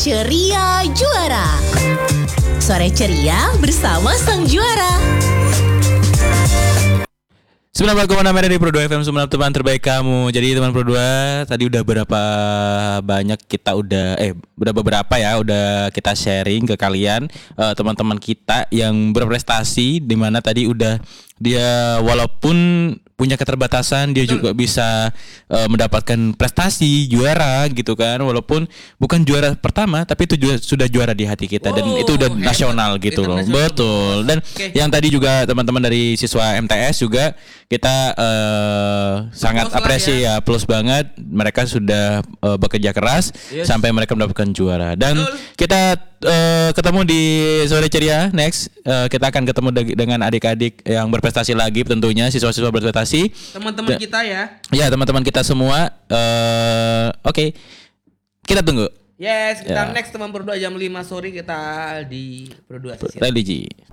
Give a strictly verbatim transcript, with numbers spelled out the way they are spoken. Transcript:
Ceria Juara. Sore ceria bersama sang juara. sembilan belas koma enam dari Pro dua F M, sembilan teman terbaik kamu. Jadi teman Pro dua, tadi udah berapa banyak kita udah eh udah beberapa ya udah kita sharing ke kalian uh, teman-teman kita yang berprestasi, di mana tadi udah dia walaupun punya keterbatasan dia juga bisa uh, mendapatkan prestasi juara gitu kan, walaupun bukan juara pertama tapi itu juga sudah juara di hati kita. Wow, dan itu udah hebat. Nasional gitu loh. Betul. Dan okay. Yang tadi juga teman-teman dari siswa M T S juga kita uh, sangat apresiasi ya. ya plus banget, mereka sudah uh, bekerja keras yes. sampai mereka mendapatkan juara. Dan betul. Kita uh, ketemu di Sore Ceria next, uh, kita akan ketemu de- dengan adik-adik yang berprestasi lagi tentunya, siswa-siswa berprestasi, teman-teman da- kita ya. Ya, teman-teman kita semua. Uh, Oke, okay. Kita tunggu. Yes, kita ya. Next teman Pro dua jam lima sore kita di Pro dua Sisi. Religi.